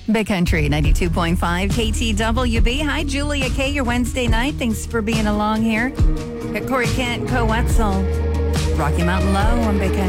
Big Country 92.5 KTWB. Hi, Julia K. Your Wednesday night. Thanks for being along here. Got Corey Kent, Co-Wetzel, Rocky Mountain Low on Big Country.